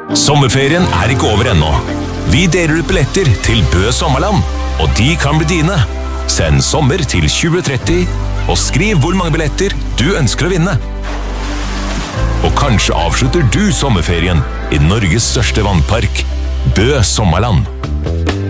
Sommerferien ikke over ennå. Vi deler ut billetter til Bø Sommerland, og de kan bli dine. Send sommer til 2030, og skriv hvor mange billetter du ønsker å vinne. Og kanskje avslutter du sommerferien i Norges største vannpark, Bø Sommerland.